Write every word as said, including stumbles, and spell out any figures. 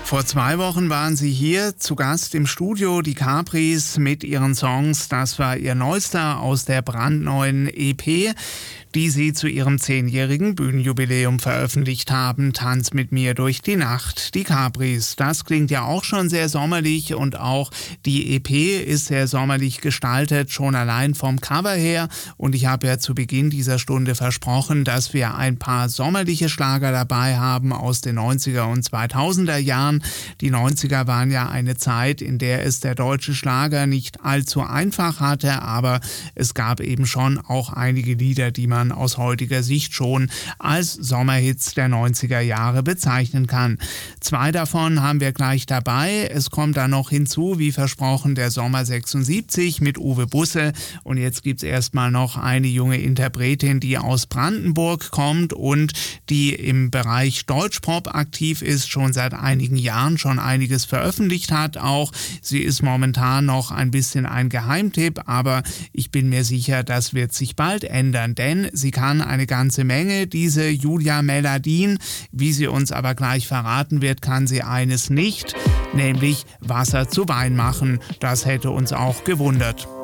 Vor zwei Wochen waren sie hier zu Gast im Studio, die Capris mit ihren Songs. Das war ihr neuester aus der brandneuen E P, die sie zu ihrem zehnjährigen Bühnenjubiläum veröffentlicht haben. Tanz mit mir durch die Nacht, die Capris. Das klingt ja auch schon sehr sommerlich und auch die E P ist sehr sommerlich gestaltet, schon allein vom Cover her. Und ich habe ja zu Beginn dieser Stunde versprochen, dass wir ein paar sommerliche Schlager dabei haben aus den neunziger und zweitausender Jahren. Die neunziger waren ja eine Zeit, in der es der deutsche Schlager nicht allzu einfach hatte, aber es gab eben schon auch einige Lieder, die man aus heutiger Sicht schon als Sommerhits der neunziger Jahre bezeichnen kann. Zwei davon haben wir gleich dabei. Es kommt dann noch hinzu, wie versprochen, der Sommer sechsundsiebzig mit Uwe Busse. Und jetzt gibt es erstmal noch eine junge Interpretin, die aus Brandenburg kommt und die im Bereich Deutschpop aktiv ist, schon seit einigen Jahren schon einiges veröffentlicht hat auch. Sie ist momentan noch ein bisschen ein Geheimtipp, aber ich bin mir sicher, das wird sich bald ändern, denn sie kann eine ganze Menge, diese Julia Meladin. Wie sie uns aber gleich verraten wird, kann sie eines nicht, nämlich Wasser zu Wein machen. Das hätte uns auch gewundert.